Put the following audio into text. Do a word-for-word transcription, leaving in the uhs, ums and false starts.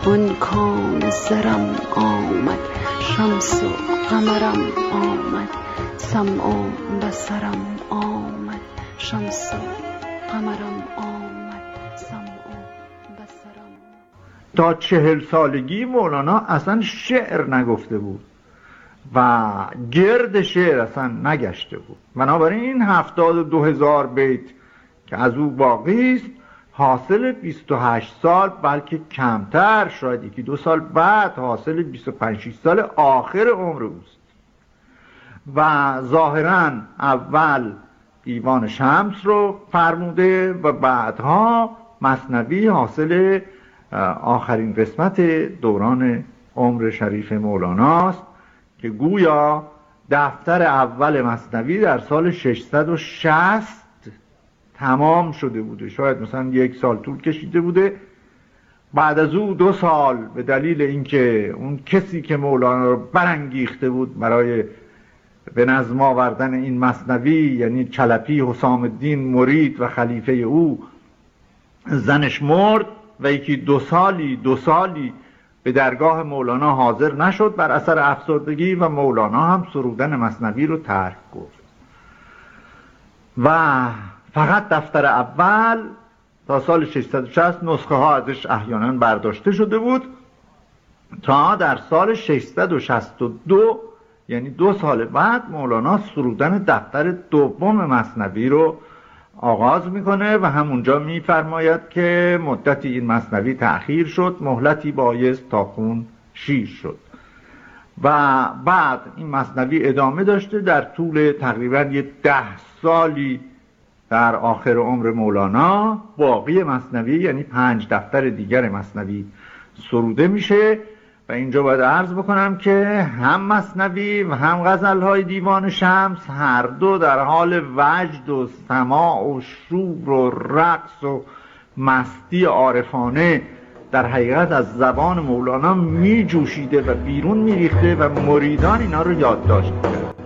اون کام زرم آمد، شمس و قمرم آمد، سمع و بصرم آمد، شمس و قمرم آمد، سمع و بصرم. تا چهل سالگی مولانا اصلا شعر نگفته بود و گرد شعر اصلا نگشته بود. بنابراین این هفتاد و دو هزار بیت که از او باقی است حاصل بیست و هشت سال، بلکه کمتر، شاید یکی دو سال بعد، حاصل بیست و پنج شش سال آخر عمر اوست. و ظاهراً اول دیوان شمس رو فرموده و بعدها مثنوی حاصل آخرین قسمت دوران عمر شریف مولاناست که گویا دفتر اول مثنوی در سال ششصد و شصت تمام شده بوده، شاید مثلا یک سال طول کشیده بوده. بعد از او دو سال به دلیل اینکه اون کسی که مولانا رو برانگیخته بود برای به نظم آوردن این مثنوی، یعنی چلپی حسام الدین مرید و خلیفه او، زنش مرد و یکی دو سالی دو سالی به درگاه مولانا حاضر نشد بر اثر افسردگی و مولانا هم سرودن مثنوی رو ترک گفت و فقط دفتر اول تا سال ششصد و شصت نسخه ها ازش احیانا برداشته شده بود تا در سال ششصد و شصت و دو، یعنی دو سال بعد، مولانا سرودن دفتر دوم مثنوی رو آغاز میکنه و همونجا میفرماید که مدتی این مثنوی تأخیر شد، مهلتی بایست تا خون شیر شد. و بعد این مثنوی ادامه داشته در طول تقریبا یه ده سالی. در آخر عمر مولانا باقی مثنوی، یعنی پنج دفتر دیگر مثنوی سروده میشه. و اینجا باید عرض بکنم که هم مثنوی و هم غزلهای دیوان شمس هر دو در حال وجد و سماع و شور و رقص و مستی عارفانه در حقیقت از زبان مولانا می جوشیده و بیرون می ریخته و مریدان اینا رو یادداشت کرده.